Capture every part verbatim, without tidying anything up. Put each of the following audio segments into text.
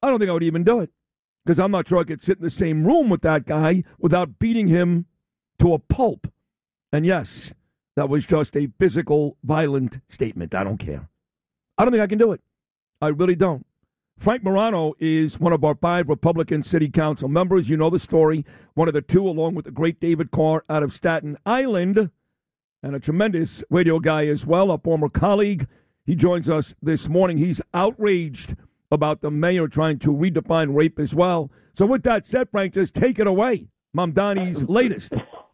I don't think I would even do it because I'm not sure I could sit in the same room with that guy without beating him to a pulp. And yes, that was just a physical, violent statement. I don't care. I don't think I can do it. I really don't. Frank Morano is one of our five Republican city council members. You know the story. One of the two, along with the great David Carr out of Staten Island, and a tremendous radio guy as well, a former colleague. He joins us this morning. He's outraged about the mayor trying to redefine rape as well. So with that said, Frank, just take it away. Mamdani's latest.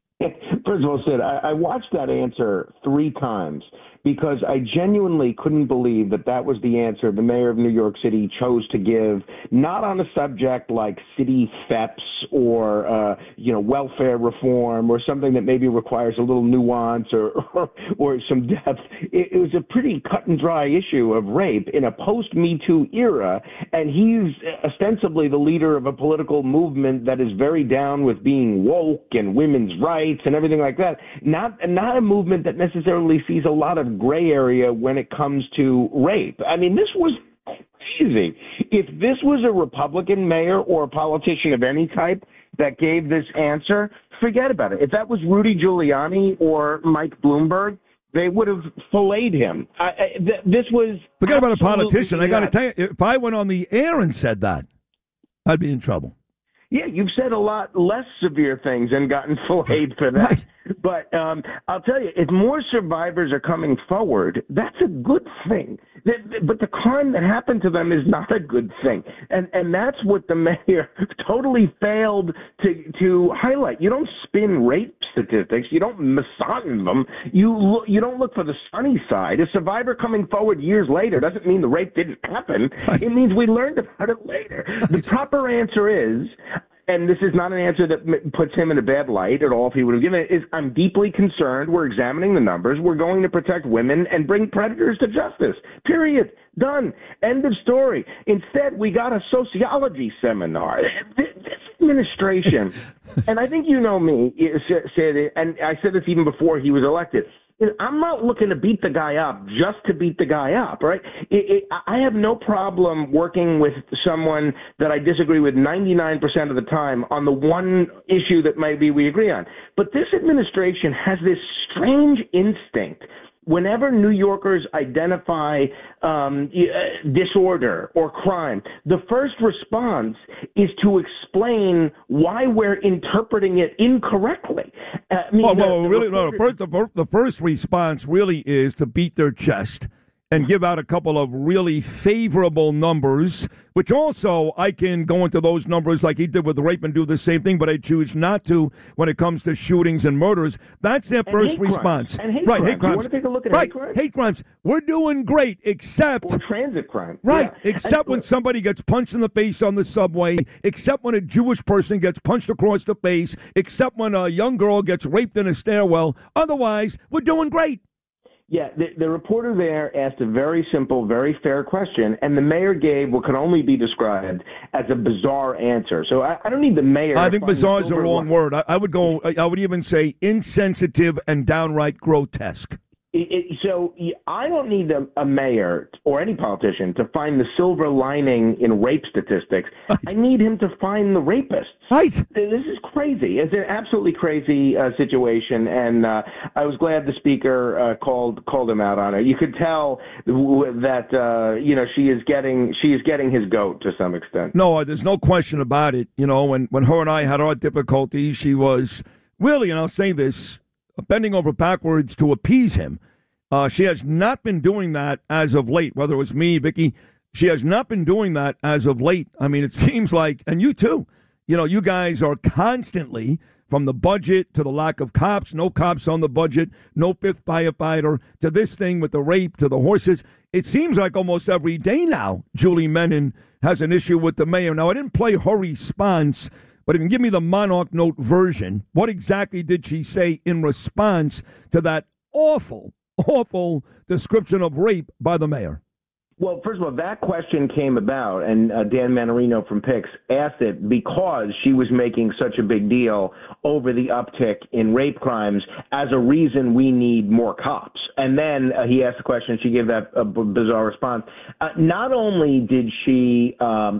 First of all, Sid, I, I watched that answer three times because I genuinely couldn't believe that that was the answer the mayor of New York City chose to give, not on a subject like city thefts or, uh, you know, welfare reform or something that maybe requires a little nuance or, or, or some depth. It, it was a pretty cut and dry issue of rape in a post-Me Too era, and he's ostensibly the leader of a political movement that is very down with being woke and women's rights and everything like that. Not, not a movement that necessarily sees a lot of gray area when it comes to rape. I mean, this was crazy. If this was a Republican mayor or a politician of any type that gave this answer, forget about it. If that was Rudy Giuliani or Mike Bloomberg, they would have filleted him. I, I, th- this was forget about a politician. I got to tell you, if I went on the air and said that, I'd be in trouble. Yeah, you've said a lot less severe things and gotten filleted for that. Right. But um, I'll tell you, if more survivors are coming forward, that's a good thing. But the crime that happened to them is not a good thing. And and that's what the mayor totally failed to to highlight. You don't spin rape statistics. You don't massage them. You look, you don't look for the sunny side. A survivor coming forward years later doesn't mean the rape didn't happen. It means we learned about it later. The proper answer is, and this is not an answer that puts him in a bad light at all if he would have given it, is I'm deeply concerned. We're examining the numbers. We're going to protect women and bring predators to justice. Period. Done. End of story. Instead, we got a sociology seminar. This administration, and I think you know me, said it, and I said this even before he was elected, I'm not looking to beat the guy up just to beat the guy up, right? It, it, I have no problem working with someone that I disagree with ninety-nine percent of the time on the one issue that maybe we agree on. But this administration has this strange instinct. Whenever New Yorkers identify um, disorder or crime, the first response is to explain why we're interpreting it incorrectly. Uh, I mean, well, the, well, the really, reporter- no, the, first, the, the first response really is to beat their chest and give out a couple of really favorable numbers, which also I can go into those numbers like he did with rape and do the same thing, but I choose not to when it comes to shootings and murders. That's their and first hate response. Crimes. And hate right, crimes. hate crimes. You want to take a look at right. hate crimes? Hate crimes. We're doing great, except... Or transit crime. Right, Yeah. except and, when somebody gets punched in the face on the subway, except when a Jewish person gets punched across the face, except when a young girl gets raped in a stairwell. Otherwise, we're doing great. Yeah, the, the reporter there asked a very simple, very fair question, and the mayor gave what can only be described as a bizarre answer. So I, I don't need the mayor. I think bizarre is the wrong word. I, I would go. I would even say insensitive and downright grotesque. It, it, so I don't need a, a mayor or any politician to find the silver lining in rape statistics. Right. I need him to find the rapists. Right. This is crazy. It's an absolutely crazy uh, situation, and uh, I was glad the speaker uh, called called him out on it. You could tell that uh, you know she is getting she is getting his goat to some extent. No, there's no question about it. You know, when when her and I had our difficulties, she was really, and I'll say this, bending over backwards to appease him. Uh, she has not been doing that as of late, whether it was me, Vicky. She has not been doing that as of late. I mean, it seems like, and you too, you know, you guys are constantly, from the budget to the lack of cops, no cops on the budget, no fifth firefighter, to this thing with the rape, to the horses. It seems like almost every day now, Julie Menin has an issue with the mayor. Now, I didn't play her response, but if you can give me the Monarch Note version, what exactly did she say in response to that awful, awful description of rape by the mayor? Well, first of all, that question came about, and uh, Dan Manarino from Pix asked it because she was making such a big deal over the uptick in rape crimes as a reason we need more cops. And then uh, he asked the question, she gave that uh, bizarre response. Uh, not only did she um,